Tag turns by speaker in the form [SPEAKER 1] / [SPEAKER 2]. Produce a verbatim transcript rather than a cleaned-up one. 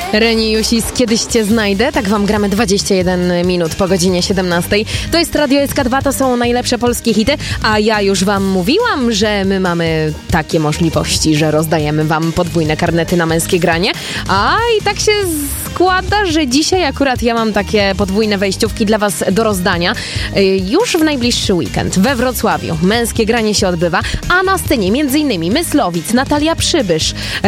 [SPEAKER 1] Reni Jusis, kiedyś cię znajdę. Tak wam gramy dwadzieścia jeden minut po godzinie siedemnastej. To jest Radio S K dwa, to są najlepsze polskie hity. A ja już wam mówiłam, że my mamy takie możliwości, że rozdajemy wam podwójne karnety na męskie granie. A i tak się składa, że dzisiaj akurat ja mam takie podwójne wejściówki dla was do rozdania. Już w najbliższy weekend we Wrocławiu męskie granie się odbywa, a na scenie między innymi Myslowic, Natalia Przybysz,